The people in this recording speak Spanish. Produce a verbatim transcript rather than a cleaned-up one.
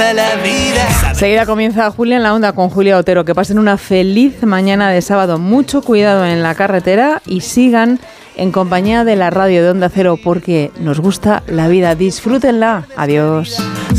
Seguida comienza Julia en la Onda con Julia Otero. Que pasen una feliz mañana de sábado. Mucho cuidado en la carretera y sigan en compañía de la radio de Onda Cero porque nos gusta la vida. Disfrútenla. Adiós.